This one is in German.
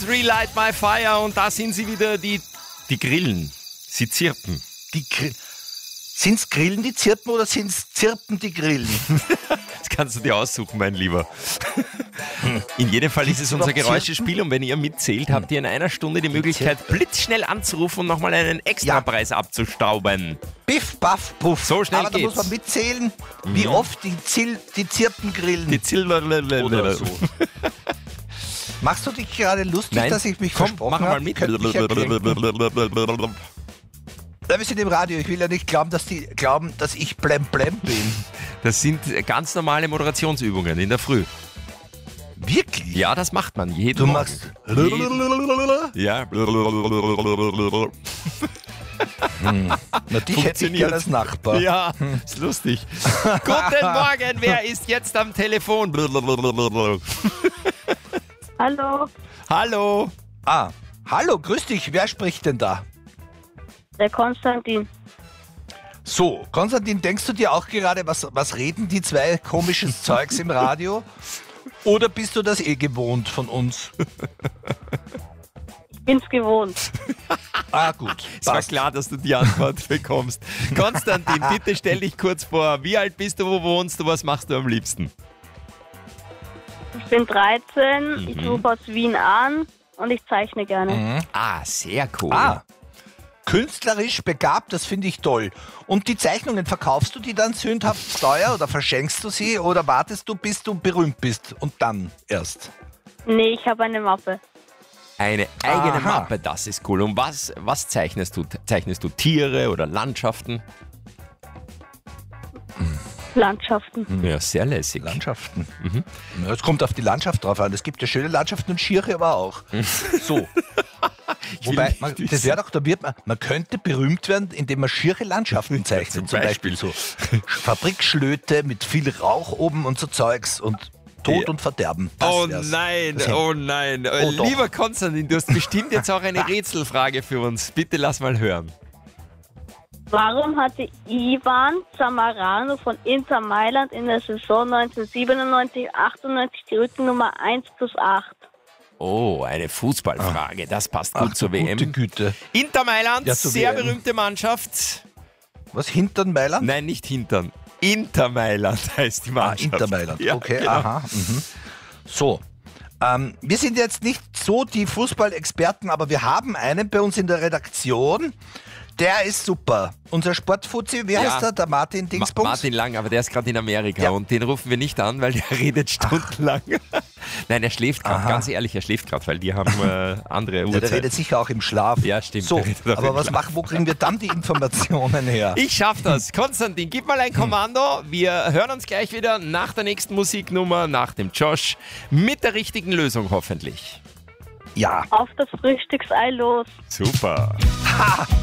Relight My Fire und da sind sie wieder, die Grillen. Sie zirpen. Sind's Grillen, die zirpen oder sind's Zirpen, die Grillen? Das kannst du dir aussuchen, mein Lieber. In jedem Fall ist es unser Geräuschespiel und wenn ihr mitzählt, habt ihr in einer Stunde die Möglichkeit, blitzschnell anzurufen und nochmal einen Extrapreis abzustauben. Biff, baff, puff. So schnell Aber da geht's. muss man mitzählen, wie oft die Zirpen grillen. Die Oder so. Machst du dich gerade lustig, Nein, dass ich mich komm, versprochen mach mal habe? mit. Könnte mich erkränken. Na, wir sind im Radio. Ich will ja nicht glauben, dass die glauben, dass ich blem blem bin. Das sind ganz normale Moderationsübungen in der Früh. Wirklich? Ja, das macht man jeden Du Morgen. machst... Ja. Na, dich hätte ich gerne als Nachbar. Ja, ist lustig. Guten Morgen, wer ist jetzt am Telefon? Hallo, Hallo. Ah, hallo, grüß dich. Wer spricht denn da? der Konstantin. So, Konstantin, denkst du dir auch gerade, was reden die zwei komisches Zeugs im Radio? Oder bist du das eh gewohnt von uns? Ich bin's gewohnt. Ah, gut. Es war passt. klar, dass du die Antwort bekommst. Konstantin, bitte stell dich kurz vor. Wie alt bist du, wo wohnst du, was machst du am liebsten? Ich bin 13, ich rufe aus Wien an und ich zeichne gerne. Ah, sehr cool. Ah, künstlerisch begabt, das finde ich toll. Und die Zeichnungen, verkaufst du die dann sündhaft teuer oder verschenkst du sie oder wartest du, bis du berühmt bist und dann erst? Nee, ich habe eine Mappe. Eine eigene Aha. Mappe, das ist cool. Und was zeichnest du? Zeichnest du Tiere oder Landschaften? Landschaften. Ja, sehr lässig. Landschaften. Ja, es kommt auf die Landschaft drauf an. Es gibt ja schöne Landschaften und schiere aber auch. So. Wobei, das wäre doch, man könnte berühmt werden, indem man schiere Landschaften zeichnet. Zum Beispiel so Fabrikschlöte mit viel Rauch oben und so Zeugs und Tod Ja. und Verderben. Das Oh wär's. nein, Das hätte- oh nein. Oh doch. Lieber Konstantin, du hast bestimmt jetzt auch eine Rätselfrage für uns. Bitte lass mal hören. Warum hatte Ivan Zamorano von Inter Mailand in der Saison 1997-98 die Rückennummer 1+8? Oh, eine Fußballfrage. Das passt gut Ach, zur du WM. gute Güte. Inter Mailand, Ja, zur sehr WM. berühmte Mannschaft. Was, Hintern Mailand? Nein, nicht Hintern. Inter Mailand heißt die Ah, Mannschaft. Inter Mailand. Ja, Okay, genau. aha. Mhm. So. Wir sind jetzt nicht so die Fußballexperten, aber wir haben einen bei uns in der Redaktion. Der ist super. Unser Sportfuzzi, wie heißt er? Der Martin Dingsbums? Martin Lang, aber der ist gerade in Amerika Ja. und den rufen wir nicht an, weil der redet stundenlang. Nein, er schläft gerade, Aha. ganz ehrlich, er schläft gerade, weil die haben andere Ja, der Uhrzeit. redet sicher auch im Schlaf. Ja, stimmt, So, der redet auch aber im was Schlaf. wo kriegen wir dann die Informationen her? Ich schaff das. Konstantin, gib mal ein Kommando. Wir hören uns gleich wieder nach der nächsten Musiknummer, nach dem Josh, mit der richtigen Lösung hoffentlich. Ja. Auf das Frühstücksei los. Super.